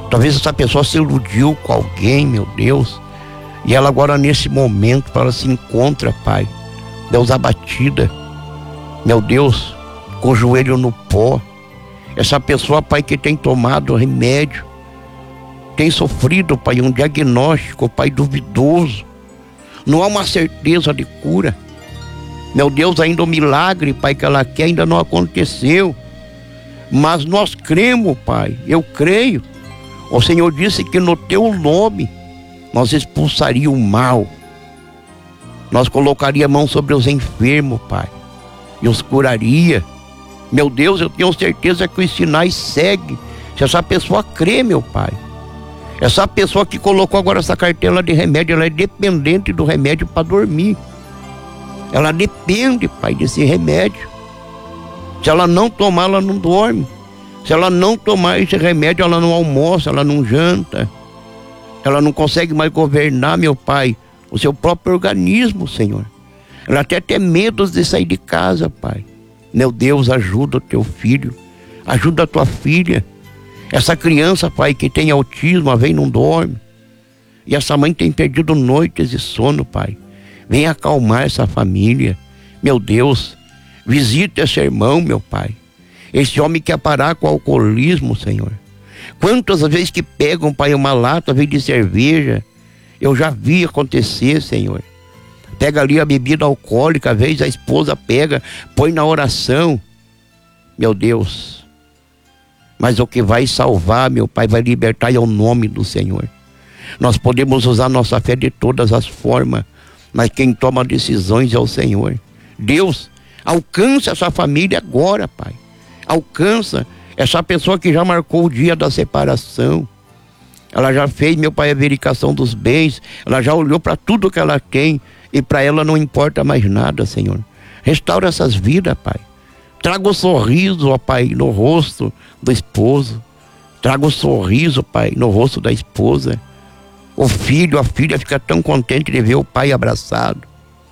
Talvez essa pessoa se iludiu com alguém, meu Deus, e ela agora nesse momento ela se encontra, Pai, Deus, abatida, meu Deus, com o joelho no pó. Essa pessoa, Pai, que tem tomado remédio, tem sofrido, Pai, um diagnóstico, Pai, duvidoso, não há uma certeza de cura. Meu Deus, ainda o milagre, Pai, que ela quer ainda não aconteceu, mas nós cremos, Pai, eu creio. O Senhor disse que no teu nome nós expulsaríamos o mal, nós colocaria a mão sobre os enfermos, Pai, e os curaria. Meu Deus, eu tenho certeza que os sinais seguem se essa pessoa crê, meu Pai. Essa pessoa que colocou agora essa cartela de remédio, ela é dependente do remédio para dormir. Ela depende, Pai, desse remédio. Se ela não tomar, ela não dorme. Se ela não tomar esse remédio, ela não almoça, ela não janta. Ela não consegue mais governar, meu Pai, o seu próprio organismo, Senhor. Ela até tem medo de sair de casa, Pai. Meu Deus, ajuda o teu filho, ajuda a tua filha. Essa criança, Pai, que tem autismo, vem não dorme. E essa mãe tem perdido noites de sono, Pai. Vem acalmar essa família. Meu Deus, visita esse irmão, meu Pai. Esse homem quer parar com o alcoolismo, Senhor. Quantas vezes que pegam, Pai, uma lata de cerveja, eu já vi acontecer, Senhor. Pega ali a bebida alcoólica, às vezes a esposa pega, põe na oração. Meu Deus. Mas o que vai salvar, meu Pai, vai libertar é o nome do Senhor. Nós podemos usar nossa fé de todas as formas, mas quem toma decisões é o Senhor. Deus, alcança essa família agora, Pai. Alcança essa pessoa que já marcou o dia da separação. Ela já fez, meu Pai, a verificação dos bens. Ela já olhou para tudo que ela tem e para ela não importa mais nada, Senhor. Restaura essas vidas, Pai. Traga o sorriso, ó Pai, no rosto do esposo. Traga o sorriso, Pai, no rosto da esposa. O filho, a filha fica tão contente de ver o pai abraçado,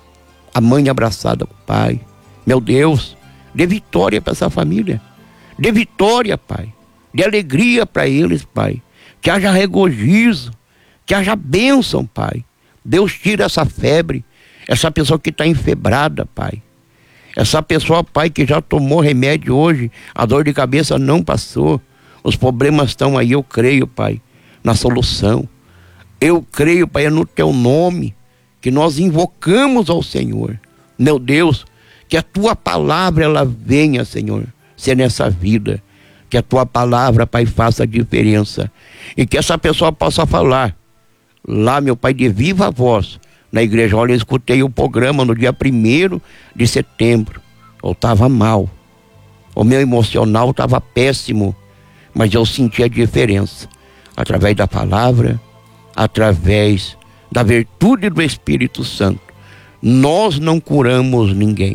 a mãe abraçada com o pai. Meu Deus, dê vitória para essa família. Dê vitória, Pai. Dê alegria para eles, Pai. Que haja regozijo, que haja bênção, Pai. Deus tira essa febre, essa pessoa que está enfebrada, Pai. Essa pessoa, Pai, que já tomou remédio hoje, a dor de cabeça não passou. Os problemas estão aí, eu creio, Pai, na solução. Eu creio, Pai, é no teu nome que nós invocamos ao Senhor. Meu Deus, que a tua palavra ela venha, Senhor, ser nessa vida. Que a tua palavra, Pai, faça a diferença. E que essa pessoa possa falar lá, meu Pai, de viva voz na igreja. Olha, eu escutei o programa no dia 1º de setembro. Eu estava mal. O meu emocional estava péssimo. Mas eu senti a diferença. Através da palavra, através da virtude do Espírito Santo. Nós não curamos ninguém.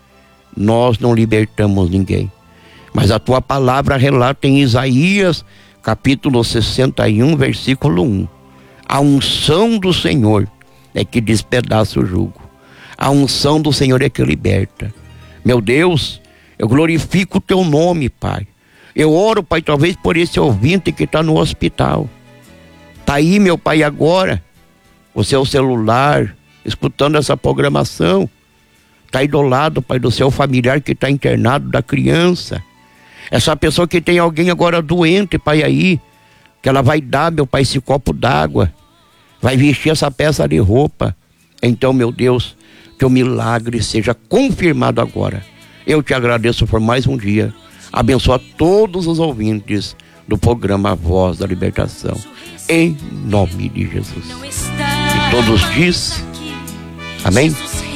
Nós não libertamos ninguém. Mas a tua palavra relata em Isaías, capítulo 61, versículo 1. A unção do Senhor é que despedaça o jugo. A unção do Senhor é que liberta. Meu Deus, eu glorifico o teu nome, Pai. Eu oro, Pai, talvez por esse ouvinte que está no hospital. Está aí, meu Pai, agora, o seu celular, escutando essa programação. Está aí do lado, Pai, do seu familiar que está internado, da criança. Essa pessoa que tem alguém agora doente, Pai, aí, que ela vai dar, meu Pai, esse copo d'água, vai vestir essa peça de roupa. Então, meu Deus, que o milagre seja confirmado agora. Eu te agradeço por mais um dia. Abençoa todos os ouvintes do programa Voz da Libertação. Em nome de Jesus. E todos diz, amém?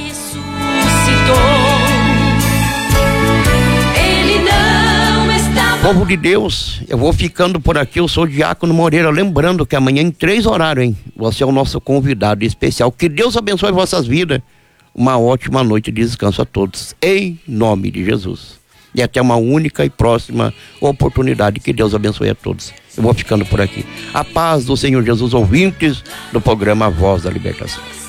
Povo de Deus, eu vou ficando por aqui. Eu sou o Diácono Moreira, lembrando que amanhã em 3 horários, hein? Você é o nosso convidado especial. Que Deus abençoe vossas vidas. Uma ótima noite de descanso a todos, em nome de Jesus. E até uma única e próxima oportunidade. Que Deus abençoe a todos. Eu vou ficando por aqui. A paz do Senhor Jesus, ouvintes do programa Voz da Libertação.